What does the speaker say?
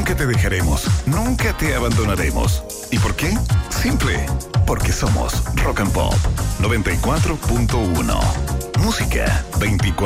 Nunca te dejaremos, nunca te abandonaremos. ¿Y por qué? Simple, porque somos Rock and Pop 94.1. Música 24.